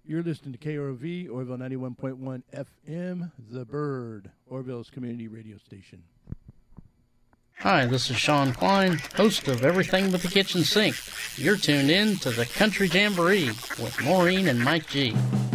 You're listening to KROV, Orville 91.1 FM, The Bird, Orville's community radio station. Hi, this is Sean Klein, host of Everything But the Kitchen Sink. You're tuned in to the Country Jamboree with Maureen and Mike G.